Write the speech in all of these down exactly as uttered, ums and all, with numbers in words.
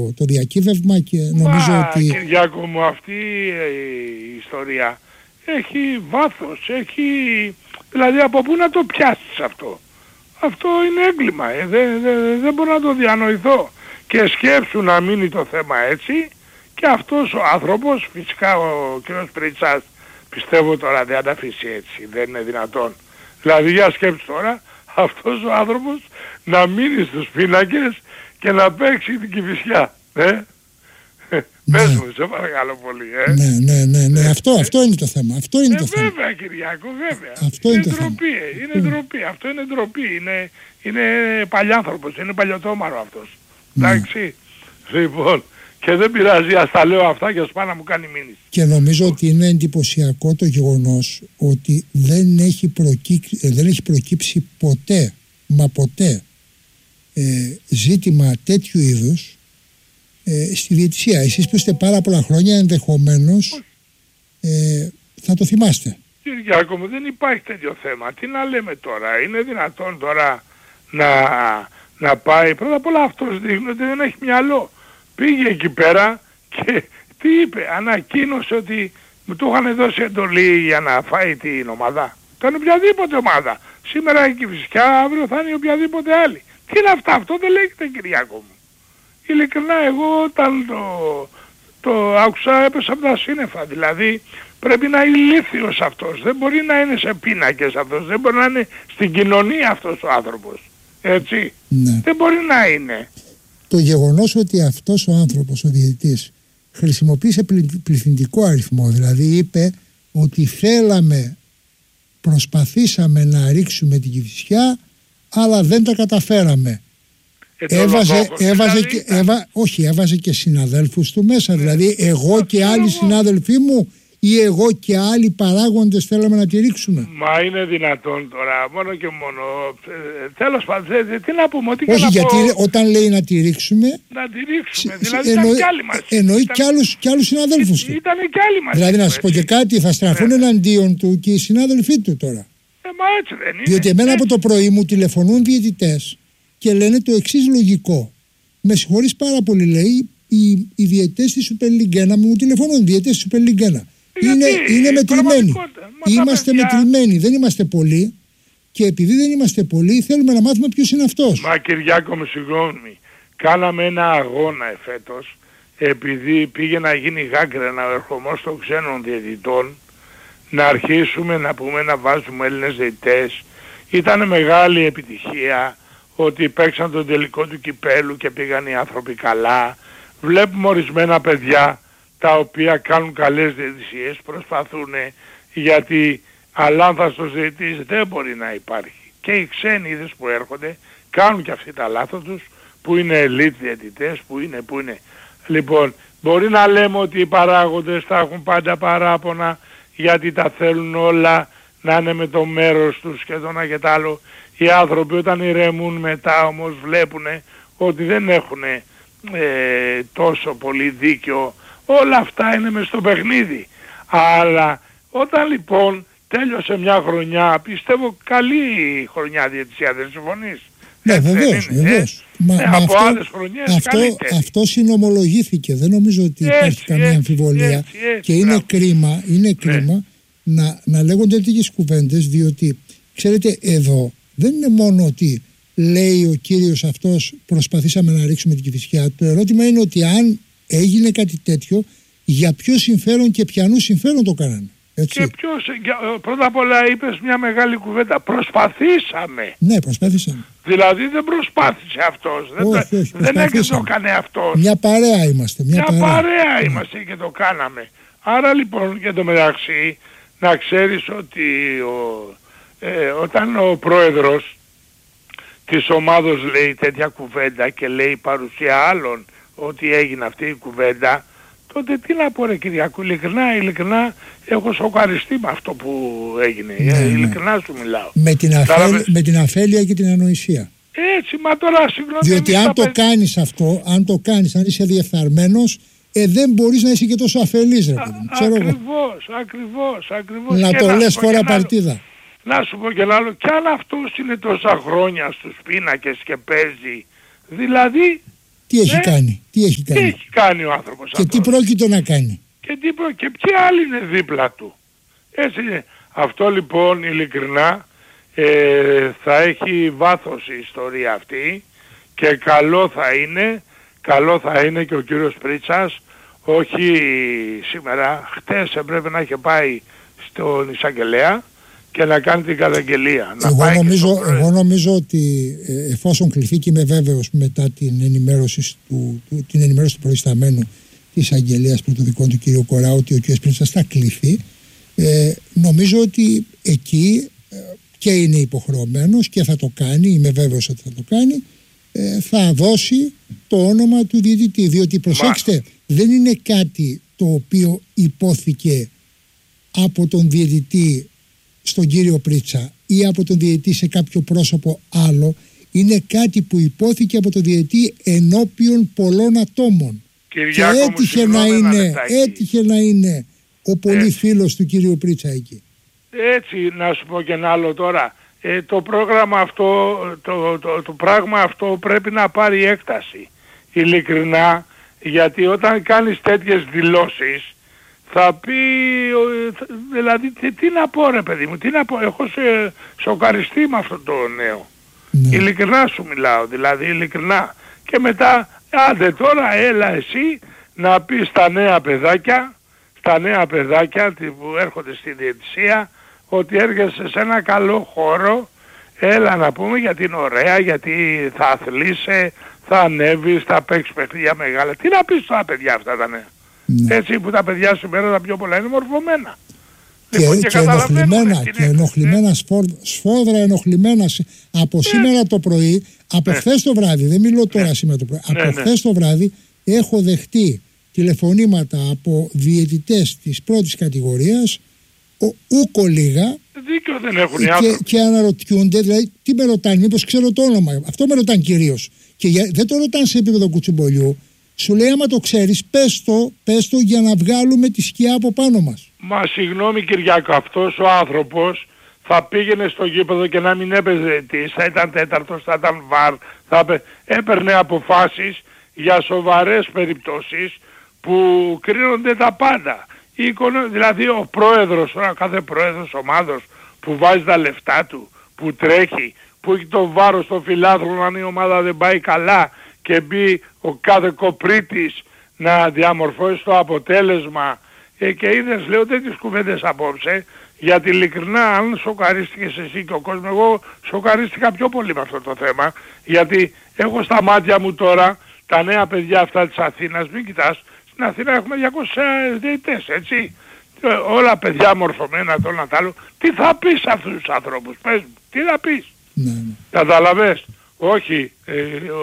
το διακύβευμα και νομίζω Μα, ότι... Κυριάκο μου, αυτή η ιστορία έχει βάθος, έχει... Δηλαδή από πού να το πιάσεις αυτό. Αυτό είναι έγκλημα, ε. δεν, δεν, δεν μπορώ να το διανοηθώ. Και σκέψου να μείνει το θέμα έτσι και αυτός ο άνθρωπος, φυσικά ο κ. Πρίτσας, πιστεύω τώρα δεν θα τα αφήσει έτσι, δεν είναι δυνατόν. Δηλαδή για σκέψου τώρα, αυτός ο άνθρωπος να μείνει στους πίνακες και να παίξει την Κηφισιά. Ε? Ναι. Πες μου, σε παρακαλώ πολύ. Ε? Ναι, ναι, ναι, ναι. Αυτό, αυτό είναι το θέμα. Αυτό είναι ε, το θέμα. Βέβαια, Κυριάκο, βέβαια. Αυτό είναι είναι το ντροπή, θέμα. είναι ντροπή. Αυτό είναι ντροπή. Είναι, είναι παλιάνθρωπος, είναι παλιωτόμαρο αυτός. Ναι. Εντάξει. Λοιπόν, και δεν πειράζει, ας τα λέω αυτά και ας πάει να μου κάνει μήνυση. Και νομίζω ότι είναι εντυπωσιακό το γεγονός ότι δεν έχει, προκύψει, δεν έχει προκύψει ποτέ, μα ποτέ, ε, ζήτημα τέτοιου είδους ε, στη διαιτησία. Εσείς που είστε πάρα πολλά χρόνια ενδεχομένως ε, θα το θυμάστε. Κυριάκο μου, δεν υπάρχει τέτοιο θέμα. Τι να λέμε τώρα, είναι δυνατόν τώρα να, να πάει. Πρώτα απ' όλα αυτός δείχνει ότι δεν έχει μυαλό. Πήγε εκεί πέρα και τι είπε, ανακοίνωσε ότι μου του είχαν δώσει εντολή για να φάει την ομάδα. Ήταν οποιαδήποτε ομάδα. Σήμερα η Κηφισιά, αύριο θα είναι οποιαδήποτε άλλη. Τι είναι αυτά, αυτό δεν λέγεται, Κυριάκο μου. Ειλικρινά εγώ όταν το, το άκουσα έπεσα από τα σύννεφα. Δηλαδή πρέπει να είναι ηλίθιος αυτός. Δεν μπορεί να είναι σε πίνακες αυτός. Δεν μπορεί να είναι στην κοινωνία αυτός ο άνθρωπος. Έτσι. Ναι. Δεν μπορεί να είναι. Το γεγονός ότι αυτός ο άνθρωπος, ο διαιτητής, χρησιμοποίησε πληθυντικό αριθμό, δηλαδή είπε ότι θέλαμε, προσπαθήσαμε να ρίξουμε την Κηφισιά, αλλά δεν τα καταφέραμε. Ε, έβαζε, έβαζε δηλαδή, και, έβα, όχι, έβαζε και συναδέλφους του μέσα, ναι. Δηλαδή εγώ και άλλοι συνάδελφοί μου ή εγώ και άλλοι παράγοντες θέλαμε να τη ρίξουμε. Μα είναι δυνατόν τώρα, μόνο και μόνο. Ε, τέλος πάντων, τι να πούμε, ότι όχι, γιατί πω, όταν λέει να τη ρίξουμε, να τη ρίξουμε, σ, δηλαδή εννοεί, ήταν κι άλλοι μαζί. Εννοεί ήταν, κι άλλους, κι άλλους συναδέλφους του. Ήταν κι άλλοι μαζί. Δηλαδή να σας πω και κάτι, θα στραφούν ναι. εναντίον του και οι συνάδελφοί του τώρα. Ε, μα έτσι δεν είναι. Διότι εμένα έτσι. από το πρωί μου τηλεφωνούν διαιτητές και λένε το εξής λογικό. Με συγχωρείς πάρα πολύ, λέει, οι, οι διαιτητές της Super League ένα μου τηλεφωνούν, διαιτητές της Super League ένα. Είναι, είναι μετρημένοι. Είμαστε παιδιά... μετρημένοι, δεν είμαστε πολλοί και επειδή δεν είμαστε πολλοί θέλουμε να μάθουμε ποιος είναι αυτός. Μα Κυριάκο μου, συγγνώμη, κάναμε ένα αγώνα εφέτος επειδή πήγε να γίνει γάγκρενα ο ερχομός των ξένων διαιτητών, να αρχίσουμε να πούμε να βάζουμε Έλληνες διαιτητές. Ήταν μεγάλη επιτυχία ότι παίξαν τον τελικό του κυπέλου και πήγαν οι άνθρωποι καλά. Βλέπουμε ορισμένα παιδιά τα οποία κάνουν καλές διαιτησίες, προσπαθούν, γιατί αλάνθαστος διαιτητής δεν μπορεί να υπάρχει. Και οι ξένοι είδες που έρχονται κάνουν και αυτοί τα λάθος τους, που είναι elite διαιτητές, που είναι, που είναι. Λοιπόν, μπορεί να λέμε ότι οι παράγοντες θα έχουν πάντα παράπονα γιατί τα θέλουν όλα να είναι με το μέρος τους και το ένα και το άλλο. Οι άνθρωποι όταν ηρεμούν μετά όμως βλέπουν ότι δεν έχουν ε, τόσο πολύ δίκιο. Όλα αυτά είναι μες στο παιχνίδι. Αλλά όταν λοιπόν τέλειωσε μια χρονιά, πιστεύω καλή χρονιά διαιτησία, δεν συμφωνείς? Ναι, βεβαίως, βεβαίως. Μα, ε, από αυτό, άλλες χρονιές αυτό, αυτό συνομολογήθηκε. Δεν νομίζω ότι έτσι, υπάρχει καμία έτσι, αμφιβολία. Έτσι, έτσι, και είναι κρίμα, είναι κρίμα ναι. να, να λέγονται τέτοιες κουβέντες, διότι ξέρετε εδώ δεν είναι μόνο ότι λέει ο κύριος αυτός προσπαθήσαμε να ρίξουμε την Κηφισιά. Το ερώτημα είναι ότι αν έγινε κάτι τέτοιο, για ποιο συμφέρον και ποιανού συμφέρον το κάνανε. Έτσι. Και ποιος, πρώτα απ' όλα είπες μια μεγάλη κουβέντα. Προσπαθήσαμε. Ναι, προσπαθήσαμε. Δηλαδή δεν προσπάθησε αυτός. Όχι, δεν όχι, δεν έκανε το έκανε αυτός. Μια παρέα είμαστε. Μια, μια παρέα, παρέα είμαστε και το κάναμε. Άρα λοιπόν και το μεταξύ να ξέρεις ότι ο, ε, όταν ο πρόεδρος της ομάδος λέει τέτοια κουβέντα και λέει παρουσία άλλων ότι έγινε αυτή η κουβέντα, τότε τι να πω ρε Κυριακού, ειλικρινά, ειλικρινά έχω σοκαριστεί με αυτό που έγινε. Ναι, ε, ναι. Ειλικρινά σου μιλάω. Με την, αφέλ, με την αφέλεια και την ανοησία. Έτσι, μα τώρα συγγνώμη. Διότι αν το παι... κάνεις αυτό, αν το κάνεις, αν είσαι διεφθαρμένος, ε, δεν μπορείς να είσαι και τόσο αφελής ρε παιδί μου. Ξέρω ακριβώς, ακριβώς, ακριβώς. Να και το να λες φορά παρτίδα. Να σου πω και ένα άλλο, κι αν αυτός είναι τόσα χρόνια στους πίνακες και παίζει, δηλαδή Τι έχει ε? κάνει, τι έχει κάνει. Τι έχει κάνει ο άνθρωπος και αυτός. τι πρόκειται να κάνει. Και, τι προ... και ποιοι άλλοι είναι δίπλα του. Έτσι είναι. Αυτό λοιπόν ειλικρινά ε, θα έχει βάθος η ιστορία αυτή και καλό θα είναι, καλό θα είναι και ο κύριος Πρίτσας, όχι σήμερα, χτες έπρεπε να είχε πάει στον εισαγγελέα και να κάνει την καταγγελία. Εγώ, να νομίζω, εγώ νομίζω ότι ε, εφόσον κληθεί, και είμαι βέβαιος μετά την ενημέρωση του, του, την ενημέρωση του προϊσταμένου της αγγελίας πρωτοδικών του κ. Κοράου, ότι ο κ. Πρίτσας θα κληθεί, ε, νομίζω ότι εκεί ε, και είναι υποχρεωμένος και θα το κάνει, είμαι βέβαιος ότι θα το κάνει, ε, θα δώσει το όνομα του διαιτητή, διότι προσέξτε, Μα... δεν είναι κάτι το οποίο υπόθηκε από τον διαιτητή στον κύριο Πρίτσα ή από τον διαιτητή σε κάποιο πρόσωπο άλλο, είναι κάτι που υπόθηκε από τον διαιτητή ενώπιον πολλών ατόμων. Κυριάκο, και έτυχε να, είναι, έτυχε να είναι ο πολύ έτσι. Φίλος του κύριου Πρίτσα εκεί. Έτσι, να σου πω και ένα άλλο τώρα. Ε, το πρόγραμμα αυτό, το, το, το πράγμα αυτό πρέπει να πάρει έκταση. Ειλικρινά, γιατί όταν κάνεις τέτοιες δηλώσεις θα πει, δηλαδή τι, τι να πω ρε παιδί μου, τι να πω, έχω σε, σοκαριστεί με αυτό το νέο. Ναι. Ειλικρινά σου μιλάω, δηλαδή ειλικρινά. Και μετά, άντε τώρα έλα εσύ να πεις στα νέα παιδάκια, στα νέα παιδάκια που έρχονται στη διαιτησία, ότι έρχεσαι σε ένα καλό χώρο, έλα να πούμε γιατί είναι ωραία, γιατί θα αθλείσαι, θα ανέβεις, θα παίξεις παιχνίδια μεγάλα. Τι να πεις στα παιδιά αυτά τα νέα. Ναι. Έτσι που τα παιδιά σήμερα τα πιο πολλά είναι μορφωμένα. Και, λοιπόν, και, και ενοχλημένα, και ενοχλημένα, σφόδρα ενοχλημένα από ναι. σήμερα το πρωί, από ναι. χθες το βράδυ, δεν μιλώ τώρα ναι. σήμερα το πρωί, ναι, από ναι. χθες το βράδυ έχω δεχτεί τηλεφωνήματα από διαιτητές της πρώτης κατηγορίας, ο, ούκο λίγα, δίκιο δεν έχουν οι και, άνθρωποι. Και αναρωτιούνται, δηλαδή τι με ρωτάνε, μήπως ξέρω το όνομα, αυτό με ρωτάνε κυρίως. Και για, δεν το ρωτάνε σε επίπεδο κουτσουμπολιού. Σου λέει άμα το ξέρεις πες το, πες το για να βγάλουμε τη σκιά από πάνω μας. Μα συγγνώμη Κυριάκο, αυτός ο άνθρωπος θα πήγαινε στο γήπεδο και να μην έπαιζε της, θα ήταν τέταρτος, θα ήταν βαρ, θα έπαιρνε αποφάσεις για σοβαρές περιπτώσεις που κρίνονται τα πάντα. Δηλαδή ο πρόεδρος, κάθε πρόεδρος ομάδος που βάζει τα λεφτά του, που τρέχει, που έχει το βάρος στο φιλάθλο αν η ομάδα δεν πάει καλά και μπει ο κάθε κοπρίτης να διαμορφώσει το αποτέλεσμα. Ε, και είδες, λέω τέτοιες κουβέντες απόψε, γιατί ειλικρινά αν σοκαρίστηκες εσύ και ο κόσμος, εγώ σοκαρίστηκα πιο πολύ με αυτό το θέμα, γιατί έχω στα μάτια μου τώρα τα νέα παιδιά αυτά της Αθήνας, μην κοιτάς, στην Αθήνα έχουμε διακόσιους διαιτητές, έτσι, όλα παιδιά μορφωμένα, το ένα τ' άλλο. Τι θα πεις σε αυτούς τους ανθρώπους, πες μου, τι θα πεις. Ναι, ναι. Καταλαβες, όχι, ε,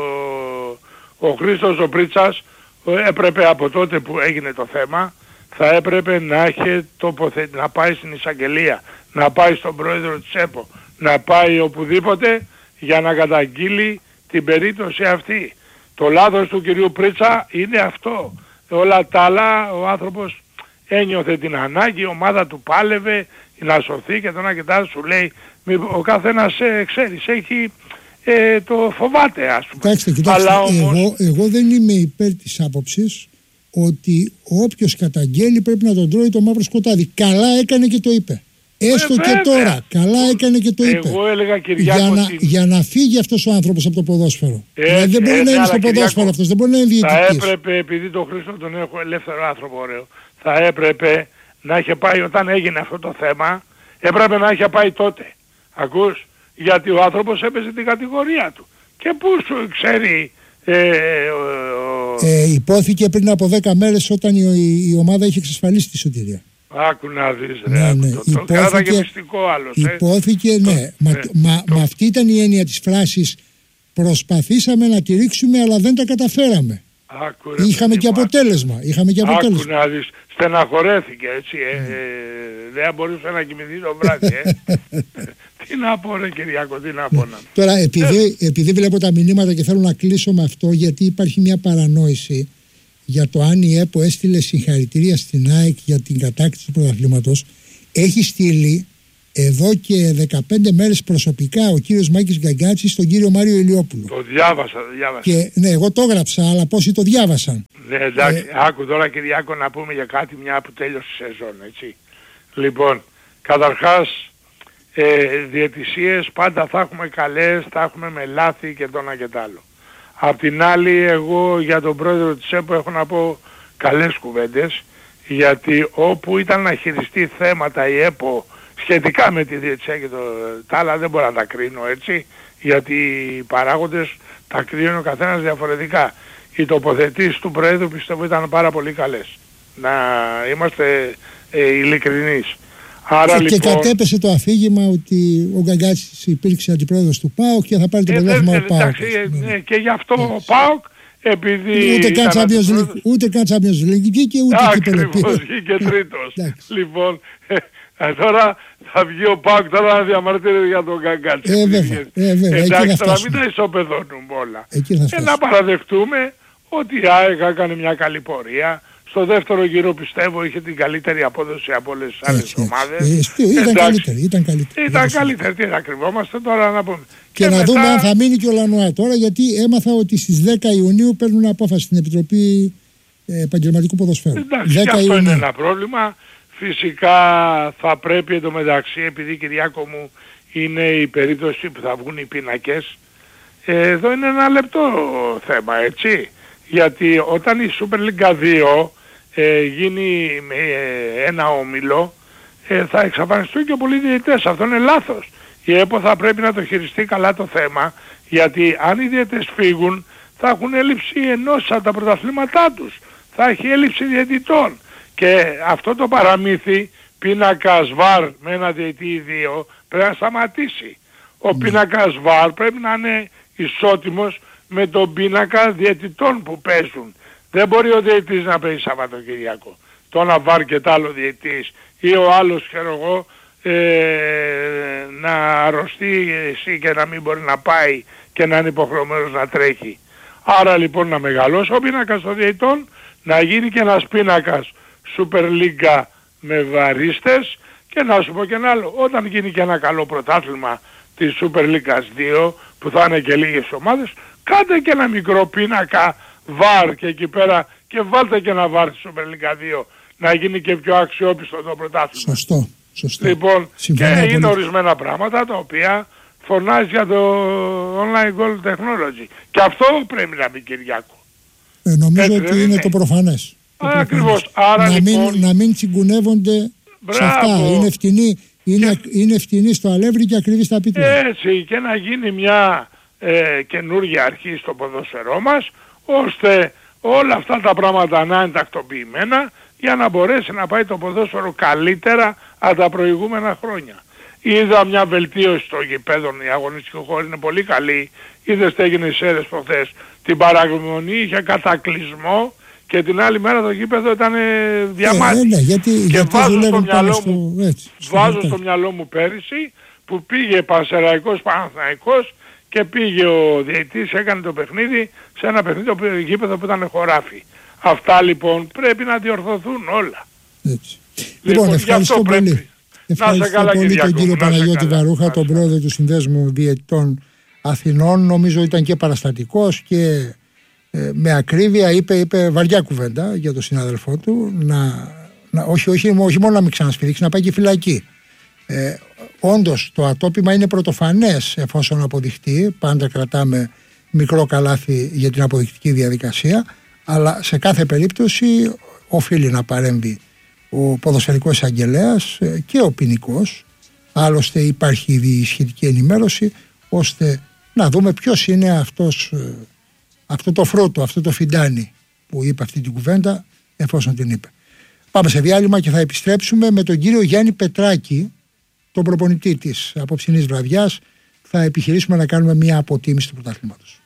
ο, ο Χρήστος ο Πρίτσας έπρεπε από τότε που έγινε το θέμα, θα έπρεπε να έχει τοποθε... να πάει στην εισαγγελία, να πάει στον πρόεδρο της ΕΠΟ, να πάει οπουδήποτε για να καταγγείλει την περίπτωση αυτή. Το λάθος του κυρίου Πρίτσα είναι αυτό. Όλα τα άλλα ο άνθρωπος ένιωθε την ανάγκη, η ομάδα του πάλευε να σωθεί και το ένα και το άλλο σου λέει, ο καθένας ε, ξέρεις, έχει ε, το φοβάται ας πούμε. Κοιτάξτε, κοιτάξτε, αλλά όμως... εγώ, εγώ δεν είμαι υπέρ της άποψης ότι όποιος καταγγέλει πρέπει να τον τρώει το μαύρο σκοτάδι. Καλά έκανε και το είπε. Έστω ε, και βέβαια. Τώρα. Καλά έκανε και το είπε. Εγώ έλεγα Κυριάκο για, να, την... για να φύγει αυτός ο άνθρωπος από το ποδόσφαιρο. Ε, δηλαδή δεν μπορεί ε, να είναι ε, στο Κυριάκο, ποδόσφαιρο αυτός. Δεν μπορεί να είναι διαιτητής. Θα έπρεπε, επειδή τον Χρήστο τον έχω ελεύθερο άνθρωπο ωραίο, θα έπρεπε να είχε πάει όταν έγινε αυτό το θέμα, έπρεπε να είχε πάει τότε. Ακούς, γιατί ο άνθρωπος έπαιζε την κατηγορία του. Και πού σου ξέρει... Ε, ο... ε, υπόθηκε πριν από δέκα μέρες όταν η, η, η ομάδα είχε εξασφαλίσει τη σωτηρία. Άκου να δεις ρε, ναι, ναι. το, το κράταγε μυστικό άλλος. Υπόθηκε, ε. ναι. Ε, μα, ε, μα, το... μα αυτή ήταν η έννοια της φράσης, προσπαθήσαμε να τη ρίξουμε αλλά δεν τα καταφέραμε. Άκου, ρε, είχαμε, και αποτέλεσμα, είχαμε και αποτέλεσμα. Άκου να δεις, στεναχωρέθηκε έτσι, ε, ε, δεν μπορούσε να κοιμηθεί το βράδυ. Ε. Τι να πω ρε Κυριάκο, τι να πω να... Τώρα επειδή, επειδή βλέπω τα μηνύματα και θέλω να κλείσω με αυτό, γιατί υπάρχει μια παρανόηση για το αν η ΕΠΟ έστειλε συγχαρητήρια στην ΑΕΚ για την κατάκτηση του πρωταθλήματος. Έχει στείλει εδώ και δεκαπέντε μέρες προσωπικά ο κύριος Μάκης Γκαγκάτσης στον κύριο Μάριο Ηλιόπουλο. Το διάβασα, το διάβασα. Και ναι, εγώ το έγραψα, αλλά πόσοι το διάβασαν. Ναι, εντάξει, ε... άκου τώρα Κυριάκο να πούμε για κάτι μια που τέλειωσε η σεζόν, έτσι. Λοιπόν, καταρχάς, ε, διαιτησίες πάντα θα έχουμε καλές, θα έχουμε με λάθη και το ένα και το άλλο. Απ' την άλλη, εγώ για τον πρόεδρο της ΕΠΟ έχω να πω καλές κουβέντες, γιατί όπου ήταν να χειριστεί θέματα η ΕΠΟ σχετικά με τη διαιτησία και το, τα άλλα δεν μπορώ να τα κρίνω, έτσι, γιατί οι παράγοντες τα κρίνουν ο καθένας διαφορετικά. Οι τοποθετήσεις του Προέδρου πιστεύω ήταν πάρα πολύ καλές. Να είμαστε ε, ειλικρινείς. Άρα, και, λοιπόν, και κατέπεσε το αφήγημα ότι ο Γκαγκάτσης υπήρξε αντιπρόεδρος του ΠΑΟΚ και θα πάρει το πρωτάθλημα ο ΠΑΟΚ. Ναι, και γι' αυτό ο ΠΑΟΚ, επειδή ούτε καν Champions League, ούτε καν Champions League βγήκε, ούτε κύπελλο πήρε. Ακριβώς, βγήκε τρίτος. Λοιπόν, ε, τώρα θα βγει ο ΠΑΟΚ τώρα να διαμαρτύρεται για τον Γκαγκάτση. Ε, βέβαια, ε, βέβαια. Εντάξει, τώρα μην τα ισοπεδώνουμε όλα. Ε, να παραδεχτούμε ότι η ΑΕΚ έκανε μια καλή πορεία. Στο δεύτερο γύρο πιστεύω είχε την καλύτερη απόδοση από όλες τις άλλες ομάδες. Ε, ήταν καλύτερη, ήταν καλύτερη. Ήταν καλύτερη, τι θα κρυβόμαστε τώρα να πούμε. Και, και να μετά... δούμε αν θα μείνει και ο Λανουά τώρα, γιατί έμαθα ότι στις δέκα Ιουνίου παίρνουν απόφαση στην Επιτροπή Επαγγελματικού Ποδοσφαίρου. Εντάξει, και αυτό είναι ένα πρόβλημα. Φυσικά θα πρέπει εντωμεταξύ, επειδή Κυριάκο μου είναι η περίπτωση που θα βγουν οι πίνακες, εδώ είναι ένα λεπτό θέμα, έτσι. Γιατί όταν η Super League δύο ε, γίνει με ε, ένα όμιλο, ε, θα εξαφανιστούν και πολλοί διαιτητές. Αυτό είναι λάθος. Η ΕΠΟ θα πρέπει να το χειριστεί καλά το θέμα, γιατί αν οι διαιτητές φύγουν θα έχουν έλλειψη ενός από τα πρωταθλήματά τους. Θα έχει έλλειψη διαιτητών. Και αυτό το παραμύθι πίνακας βαρ με ένα διαιτητή ή δύο πρέπει να σταματήσει. Ο πίνακας βαρ πρέπει να είναι ισότιμος με τον πίνακα διαιτητών που παίζουν. Δεν μπορεί ο διαιτητής να παίζει Σαββατοκυριακό. Το ένα βαρ και το άλλο διαιτητής ή ο άλλος, ξέρω εγώ, ε, να αρρωστεί εσύ και να μην μπορεί να πάει και να είναι υποχρεωμένος να τρέχει. Άρα λοιπόν να μεγαλώσει ο πίνακας των διαιτητών, να γίνει και ένας πίνακας Super League με βαρίστες και να σου πω και ένα άλλο. Όταν γίνει και ένα καλό πρωτάθλημα της Super League δύο που θα είναι και λίγες ομάδες, κάντε και ένα μικρό πίνακα βαρ και εκεί πέρα και βάλτε και ένα βαρ στη Super League δύο να γίνει και πιο αξιόπιστο το πρωτάθλημα. Σωστό, σωστό. Λοιπόν, συμφωνώ και πολύ. είναι ορισμένα πράγματα τα οποία φωνάζει για το online goal technology. Και αυτό πρέπει να πει, Κυριάκο. Ε, νομίζω Έτσι, ότι είναι, είναι το προφανές. Ακριβώς. Άρα να, λοιπόν... μην, να μην τσιγκουνεύονται σε αυτά. Είναι φτηνή, είναι, και... είναι φτηνή στο αλεύρι και ακριβή στα πίτια. Έτσι, και να γίνει μια ε, καινούργια αρχή στο ποδόσφαιρό μας, ώστε όλα αυτά τα πράγματα να είναι τακτοποιημένα για να μπορέσει να πάει το ποδόσφαιρο καλύτερα από τα προηγούμενα χρόνια. Είδα μια βελτίωση των γηπέδων, η αγωνιστική χώρη είναι πολύ καλή. Είδες τι έγινε στις αίρες προχθές. Την παραμονή είχε κατακλυσμό και την άλλη μέρα το γήπεδο ήταν διαμάτι. Ε, ναι, γιατί, και γιατί βάζω, στο μυαλό, στο, μου, έτσι, στο βάζω στο μυαλό μου πέρυσι που πήγε Πανσεραϊκός Παναθηναϊκός και πήγε ο διαιτητής, έκανε το παιχνίδι σε ένα παιχνίδι το γήπεδο που ήταν χωράφι. Αυτά λοιπόν πρέπει να διορθωθούν όλα. Έτσι. Λοιπόν, λοιπόν ευχαριστώ πολύ. Ευχαριστώ καλά, πολύ Κυριακό, τον κύριο Παναγιώτη καλά, Βαρούχα, καλά, τον πρόεδρο του Συνδέσμου Διαιτητών Αθηνών. Νομίζω ήταν και παραστατικός και ε, με ακρίβεια είπε, είπε βαριά κουβέντα για τον συνάδελφό του. Να, να, όχι, όχι, όχι μόνο να μην ξανασφυρίξει, να πάει και φυλακή. Ε, όντως το ατόπιμα είναι πρωτοφανές εφόσον αποδειχτεί. Πάντα κρατάμε μικρό καλάθι για την αποδεικτική διαδικασία, αλλά σε κάθε περίπτωση οφείλει να παρέμβει ο ποδοσφαιρικός εισαγγελέας και ο ποινικός. Άλλωστε υπάρχει ήδη σχετική ενημέρωση, ώστε να δούμε ποιος είναι αυτός, αυτό το φρούτο, αυτό το φιντάνι που είπε αυτή την κουβέντα, εφόσον την είπε. Πάμε σε διάλειμμα και θα επιστρέψουμε με τον κύριο Γιάννη Πετράκη, τον προπονητή της απόψινής βραδιάς. Θα επιχειρήσουμε να κάνουμε μια αποτίμηση του πρωταθλήματος.